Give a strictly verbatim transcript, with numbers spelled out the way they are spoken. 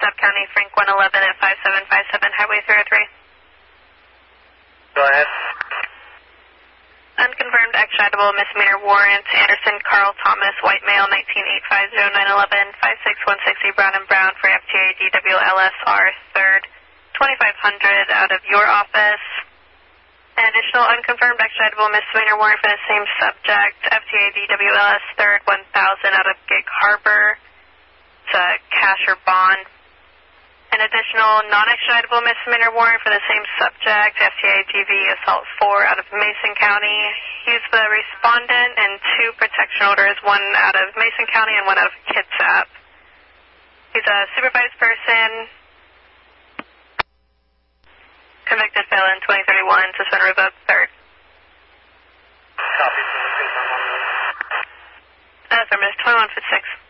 DeKalb County, Frank one eleven at five seven five seven, Highway three oh three. Go ahead. Unconfirmed extraditable misdemeanor warrant, Anderson Carl Thomas, white male, nineteen eight five zero nine eleven, five six one six Brown and Brown for F T A D W L S R third, twenty-five hundred out of your office. An additional unconfirmed extraditable misdemeanor warrant for the same subject, F T A D W L S third, one thousand out of Gig Harbor. It's a cash or bond. An additional non-extraditable misdemeanor warrant for the same subject, F T A G V Assault four out of Mason County. He's the respondent and two protection orders, one out of Mason County and one out of Kitsap. He's a supervised person, convicted felon, twenty thirty-one, suspend revoked, third. Copy. Uh, Affirmative, twenty-one foot six.